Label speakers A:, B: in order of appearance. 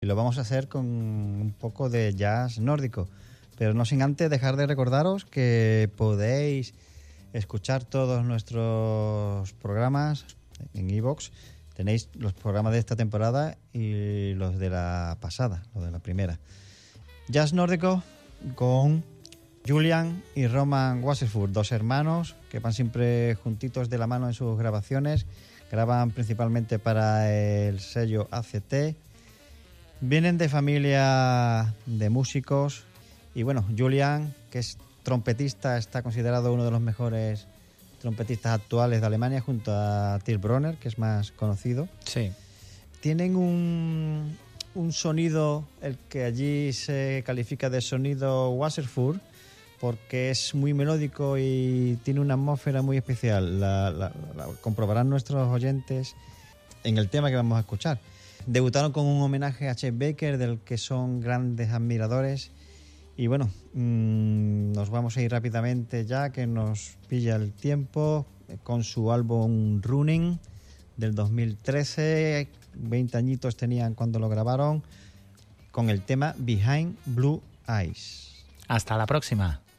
A: Y lo vamos a hacer con un poco de jazz nórdico, pero no sin antes dejar de recordaros que podéis escuchar todos nuestros programas en iVoox. Tenéis los programas de esta temporada y los de la pasada, los de la primera. Jazz nórdico con Julian y Roman Wasserfurt, dos hermanos que van siempre juntitos de la mano en sus grabaciones. Graban principalmente para el sello ACT. Vienen de familia de músicos y bueno, Julian, que es trompetista, está considerado uno de los mejores trompetistas actuales de Alemania junto a Till Brönner, que es más conocido.
B: Sí.
A: Tienen un sonido, el que allí se califica de sonido Wasserfurt, porque es muy melódico y tiene una atmósfera muy especial. La comprobarán nuestros oyentes en el tema que vamos a escuchar. Debutaron con un homenaje a Chet Baker, del que son grandes admiradores. Y bueno, nos vamos a ir rápidamente ya, que nos pilla el tiempo, con su álbum Running del 2013. 20 añitos tenían cuando lo grabaron, con el tema Behind Blue Eyes.
B: Hasta la próxima.